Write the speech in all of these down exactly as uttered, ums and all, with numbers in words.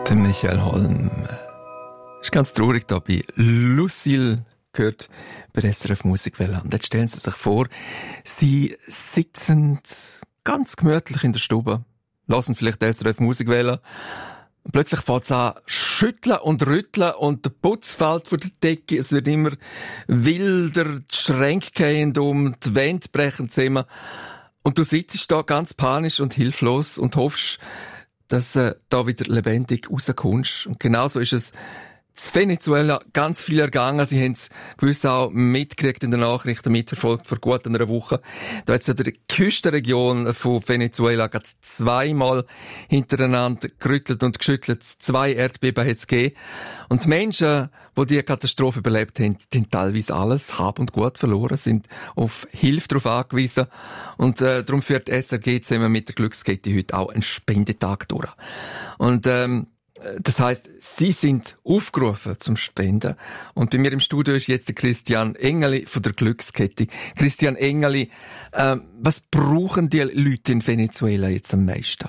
Der Michael Holm. Ist ganz traurig da bei Lucille gehört bei S R F Musikwelle. Und jetzt stellen Sie sich vor, Sie sitzen ganz gemütlich in der Stube, lassen vielleicht S R F Musikwelle. Und plötzlich fängt es an, schütteln und rütteln und der Putz fällt von der Decke. Es wird immer wilder, die Schränke gehen um, die Wände brechen zusammen. Und du sitzt da ganz panisch und hilflos und hoffst, dass du äh, da wieder lebendig rauskommst. Und genauso ist es in Venezuela ganz viel ergangen. Sie haben es gewiss auch mitgekriegt in den Nachrichten, mitverfolgt vor gut einer Woche. Da hat es in der Küstenregion von Venezuela gerade zweimal hintereinander gerüttelt und geschüttelt. Zwei Erdbeben hat es gegeben. Und die Menschen, die diese Katastrophe überlebt haben, die haben teilweise alles, Hab und Gut verloren, sind auf Hilfe darauf angewiesen. Und äh, darum führt S R G zusammen mit der Glückskette heute auch einen Spendetag durch. Und ähm, das heisst, Sie sind aufgerufen zum Spenden. Und bei mir im Studio ist jetzt der Christian Engeli von der Glückskette. Christian Engeli, äh, was brauchen die Leute in Venezuela jetzt am meisten?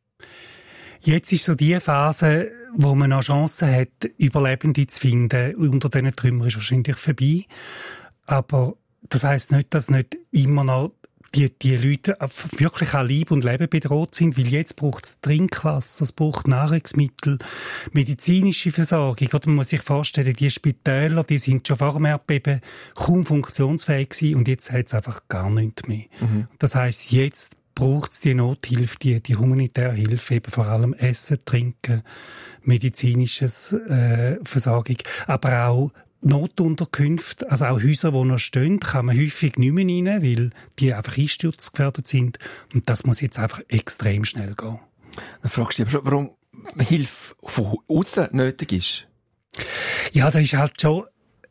Jetzt ist so die Phase, wo man noch Chancen hat, Überlebende zu finden. Unter diesen Trümmern ist wahrscheinlich vorbei. Aber das heisst nicht, dass nicht immer noch die, die Leute wirklich an Leib und Leben bedroht sind, weil jetzt braucht es Trinkwasser, es braucht Nahrungsmittel, medizinische Versorgung. Oder man muss sich vorstellen, die Spitäler, die sind schon vor dem Erdbeben kaum funktionsfähig gewesen und jetzt hat es einfach gar nichts mehr. Mhm. Das heisst, jetzt braucht es die Nothilfe, die, die humanitäre Hilfe, eben vor allem Essen, Trinken, medizinisches äh, Versorgung, aber auch Notunterkünfte, also auch Häuser, die noch stehen, kann man häufig nicht mehr rein, weil die einfach einsturzgefährdet sind. Und das muss jetzt einfach extrem schnell gehen. Dann fragst du dich aber schon, warum Hilfe von außen nötig ist? Ja, das ist halt schon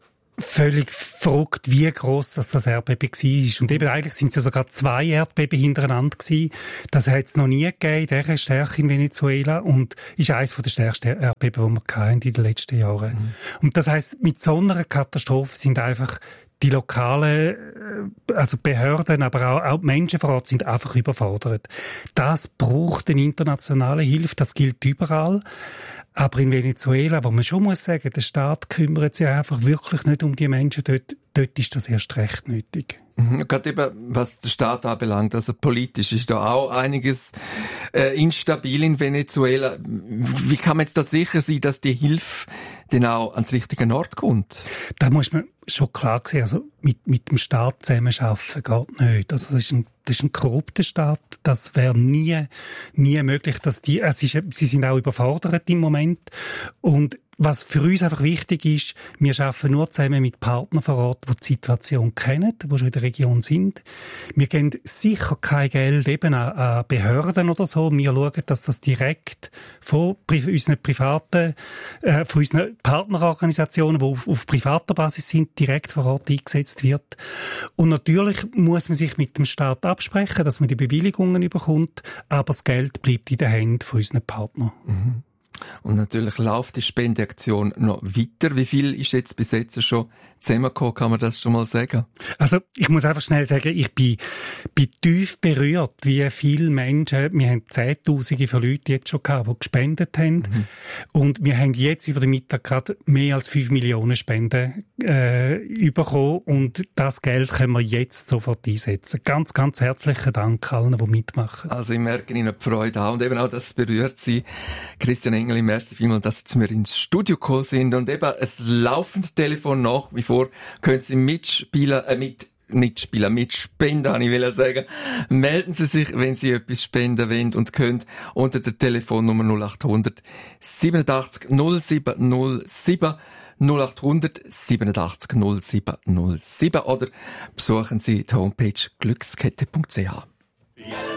völlig verrückt, wie gross das, das Erdbeben war. Und eben eigentlich sind es ja sogar zwei Erdbeben hintereinander gewesen. Das hat es noch nie gegeben, in dieser Stärke in Venezuela. Und ist eines der stärksten Erdbeben, die wir hatten in den letzten Jahren. Mhm. Und das heisst, mit so einer Katastrophe sind einfach die lokalen, also Behörden, aber auch, auch die Menschen vor Ort sind einfach überfordert. Das braucht eine internationale Hilfe, das gilt überall. Aber in Venezuela, wo man schon muss sagen, der Staat kümmert sich einfach wirklich nicht um die Menschen dort, dort ist das erst recht nötig. Mhm. Gerade eben, was den Staat anbelangt, also politisch ist da auch einiges äh, instabil in Venezuela. Wie kann man jetzt da sicher sein, dass die Hilfe dann auch ans richtige Ort kommt? Da muss man schon klar sehen, also mit, mit dem Staat zusammenarbeiten geht nicht. Also das ist ein, das ist ein korrupter Staat. Das wäre nie, nie möglich, dass die, es ist, sie sind auch überfordert im Moment. Und was für uns einfach wichtig ist, wir arbeiten nur zusammen mit Partnern vor Ort, die die Situation kennen, die schon in der Region sind. Wir geben sicher kein Geld eben an, an Behörden oder so. Wir schauen, dass das direkt von unseren privaten, äh, von unseren Partnerorganisationen, die auf, auf privater Basis sind, direkt vor Ort eingesetzt wird. Und natürlich muss man sich mit dem Staat absprechen, dass man die Bewilligungen bekommt, aber das Geld bleibt in den Händen von unseren Partnern. Mhm. Und natürlich läuft die Spendeaktion noch weiter. Wie viel ist jetzt bis jetzt schon zusammengekommen, kann man das schon mal sagen? Also, ich muss einfach schnell sagen, ich bin, bin tief berührt, wie viele Menschen, wir haben Zehntausende von Leuten jetzt schon gehabt, die gespendet haben. Mhm. Und wir haben jetzt über den Mittag gerade mehr als fünf Millionen Spenden äh, bekommen. Und das Geld können wir jetzt sofort einsetzen. Ganz, ganz herzlichen Dank allen, die mitmachen. Also, ich merke Ihnen die Freude an und eben auch, dass es berührt Sie. Christian Engeli, merci vielmals, dass Sie zu mir ins Studio gekommen sind. Und eben, ein laufendes Telefon nach wie vor können Sie mitspielen, äh, mit, nicht spielen, mitspenden, habe ich will sagen. Melden Sie sich, wenn Sie etwas spenden wollen und können, unter der Telefonnummer null acht hundert siebenundachtzig null sieben null sieben, null acht hundert siebenundachtzig null sieben null sieben oder besuchen Sie die Homepage glückskette punkt c h.